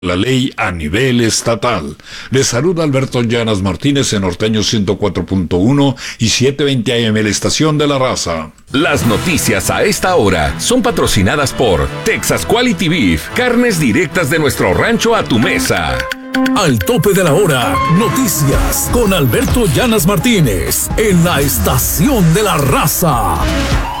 La ley a nivel estatal. Les saluda Alberto Llanas Martínez en Norteño 104.1 y 720 AM, la estación de la raza. Las noticias a esta hora son patrocinadas por Texas Quality Beef, carnes directas de nuestro rancho a tu mesa. Al tope de la hora, noticias con Alberto Llanas Martínez en la estación de la raza.